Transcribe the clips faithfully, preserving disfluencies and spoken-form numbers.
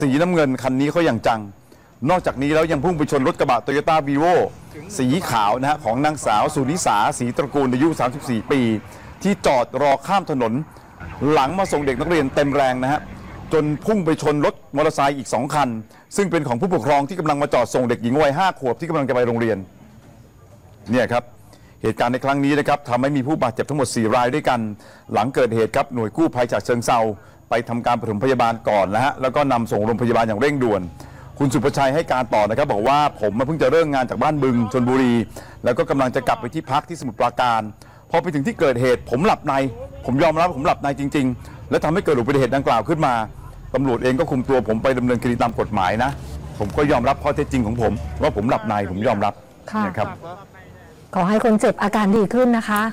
สีน้ำเงินคันนี้เขาอย่างจังนอกจากนี้แล้วยังพุ่งไปชนรถกระบะโตโยต้าวีโวสีขาวนะฮะของนางสาวสุนิสาศรีตระกูลอายุสามสิบสี่ปีที่จอดรอข้ามถนนหลังมาส่งเด็กนักเรียนเต็มแรงนะฮะจนพุ่งไปชนรถมอเตอร์ไซค์อีกสองคันซึ่งเป็นของผู้ปกครองที่กำลังมาจอดส่งเด็กหญิงวัยห้าขวบที่กำลังจะไปโรงเรียนเนี่ยครับเหตุการณ์ในครั้งนี้นะครับทำให้มีผู้บาดเจ็บทั้งหมดสี่รายด้วยกันหลังเกิดเหตุครับหน่วยกู้ภัยฉะเชิงเทราไปทำการปฐมพยาบาลก่อนนะฮะแล้วก็นำส่งโรงพยาบาลอย่างเร่งด่วนคุณสุภชัยให้การต่อนะครับบอกว่าผมมาเพิ่งจะเริ่มงานจากบ้านบึงชลบุรีแล้วก็กำลังจะกลับไปที่พักที่สมุทรปราการพอไปถึงที่เกิดเหตุผมหลับในผมยอมรับผมหลับในจริงๆและทำให้เกิดอุบัติเหตุดังกล่าวขึ้นมาตำรวจเองก็คุมตัวผมไปดำเนินคดีตามกฎหมายนะผมก็ยอมรับข้อเท็จจริงของผมว่าผมหลับในผมยอมรับนะครับขอให้คนเจ็บอาการดีขึ้นนะคะ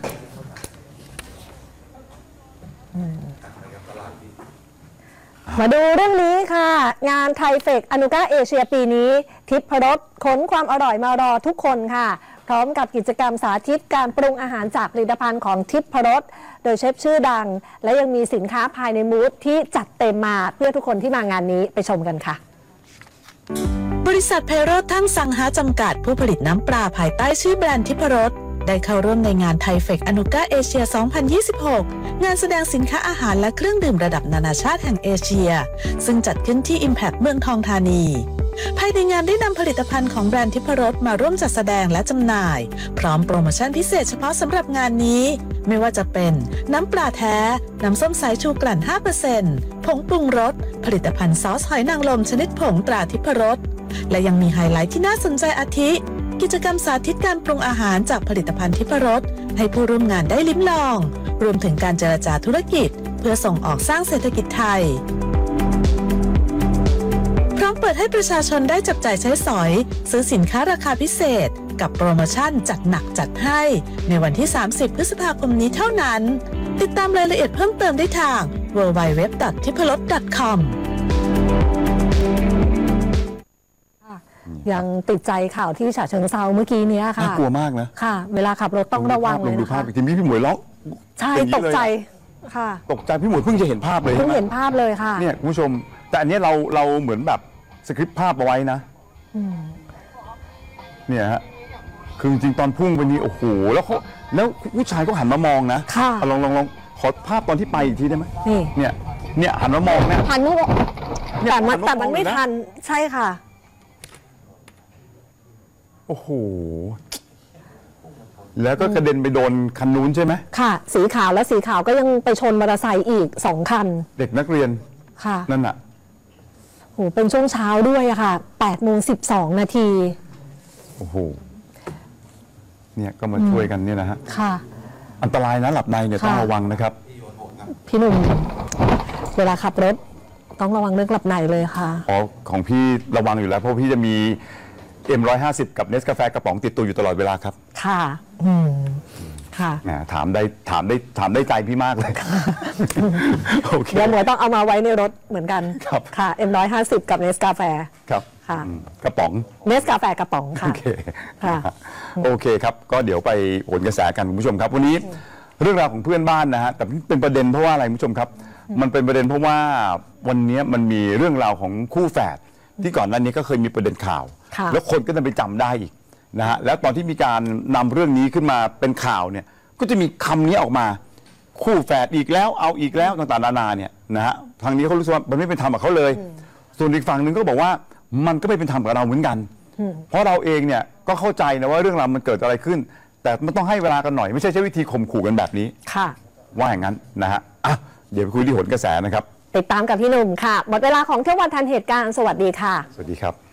มาดูเรื่องนี้ค่ะงานไทเฟกอนุก้าเอเชียปีนี้ทิพรสขนความอร่อยมารอทุกคนค่ะพร้อมกับกิจกรรมสาธิตการปรุงอาหารจากผลิตภัณฑ์ของทิพรสโดยเชฟชื่อดังและยังมีสินค้าภายในบูธที่จัดเต็มมาเพื่อทุกคนที่มางานนี้ไปชมกันค่ะบริษัทไพโรจน์ทั้งสังหาจำกัดผู้ผลิตน้ำปลาภายใต้ชื่อแบรนด์ทิพรสได้เข้าร่วมในงานไทเฟกอนุก้าเอเชีย สองพันยี่สิบหก งานแสดงสินค้าอาหารและเครื่องดื่มระดับนานาชาติแห่งเอเชียซึ่งจัดขึ้นที่ Impact เมืองทองธานีภายในงานได้นำผลิตภัณฑ์ของแบรนด์ทิพรสมาร่วมจัดแสดงและจำหน่ายพร้อมโปรโมชั่นพิเศษเฉพาะสำหรับงานนี้ไม่ว่าจะเป็นน้ำปลาแท้น้ำส้มสายชูกลั่น ห้าเปอร์เซ็นต์ ผงปรุงรสผลิตภัณฑ์ซอสหอยนางรมชนิดผงตราทิพรสและยังมีไฮไลท์ที่น่าสนใจอาทิกิจกรรมสาธิตการปรุงอาหารจากผลิตภัณฑ์ทิพรสให้ผู้ร่วมงานได้ลิ้มลองรวมถึงการเจรจาธุรกิจเพื่อส่งออกสร้างเศรษฐกิจไทยพร้อมเปิดให้ประชาชนได้จับจ่ายใช้สอยซื้อสินค้าราคาพิเศษกับโปรโมชั่นจัดหนักจัดให้ในวันที่ สามสิบ พฤษภาคมนี้เท่านั้นติดตามรายละเอียดเพิ่มเติมได้ทาง ดับเบิลยู ดับเบิลยู ดับเบิลยู ดอท ทิพรส ดอท คอมยังติดใจข่าวที่ฉะเชิงเทราเมื่อกี้นี้ค่ะน่ากลัวมากนะค่ะเวลาขับรถต้องระวังเลยลองดูภาพอีกทีพี่หมวยร้องใช่ตกใจค่ะตกใจพี่หมวยเพิ่งจะเห็นภาพเลยเพิ่งเห็นภาพเลยค่ะเนี่ยคุณผู้ชมแต่อันนี้เราเราเหมือนแบบสคริปต์ภาพเอาไว้นะเนี่ยฮะคือจริงตอนพุ่งไปนี้โอ้โหแล้วเขาแล้วผู้ชายก็หันมามองนะค่ะลองลองลองขอภาพตอนที่ไปอีกทีได้ไหมนี่เนี่ยเนี่ยหันมามองเนี่ยหันมามองแต่มันแต่มันไม่ทันใช่ค่ะโอ้โหแล้วก็กระเด็นไปโดนคันนู้นใช่ไหมค่ะสีขาวและสีขาวก็ยังไปชนมอเตอร์ไซค์อีกสองคันเด็กนักเรียนค่ะนั่นน่ะโหเป็นช่วงเช้าด้วยอะค่ะแปดโมงสิบสองนาทีโอ้โหเนี่ยก็มาช่วยกันเนี่ยนะฮะค่ะอันตรายนะหลับในเนี่ยต้องระวังนะครับพี่หนุ่มเวลาขับรถต้องระวังเรื่องหลับในเลยค่ะอ๋อของพี่ระวังอยู่แล้วเพราะพี่จะมีเอ็มร้อยห้าสิบกับเนสกาแฟกระป๋องติดตัวอยู่ตลอดเวลาครับค่ะอืมค่ะถามได้ถามได้ถามได้ใจพี่มากเลยโอเคเดี๋ยวหมวยต้องเอามาไว้ในรถเหมือนกันครับค่ะเอ็มร้อยห้าสิบกับเนสกาแฟครับค่ะกระป๋องเนสกาแฟกระป๋องค่ะโอเคค่ะโอเคครับก็เดี๋ยวไปโหนกระแสกันคุณผู้ชมครับวันนี้เรื่องราวของเพื่อนบ้านนะฮะแต่เป็นประเด็นเพราะว่าอะไรคุณผู้ชมครับมันเป็นประเด็นเพราะว่าวันนี้มันมีเรื่องราวของคู่แฝดที่ก่อนหน้านี้ก็เคยมีประเด็นข่าวแล้วคนก็จะไปจำได้อีกนะฮะแล้วตอนที่มีการนำเรื่องนี้ขึ้นมาเป็นข่าวเนี่ยก็จะมีคำนี้ออกมาคู่แฝดอีกแล้วเอาอีกแล้วต่างๆนานาเนี่ยนะฮะทางนี้เขารู้สึกว่ามันไม่เป็นธรรมกับเขาเลยส่วนอีกฝั่งหนึ่งก็บอกว่ามันก็ไม่เป็นธรรมกับเราเหมือนกันเพราะเราเองเนี่ยก็เข้าใจนะว่าเรื่องราวมันเกิดอะไรขึ้นแต่มันต้องให้เวลากันหน่อยไม่ใช่ใช้วิธีข่มขู่กันแบบนี้ค่ะว่าอย่างนั้นนะฮะอ่ะเดี๋ยวไปคุยที่โหนกระแสนะครับติดตามกับพี่หนุ่มค่ะหมดเวลาของเที่ยววันทันเหตุการณ์สวัสดีค่ะสวัสดีครับ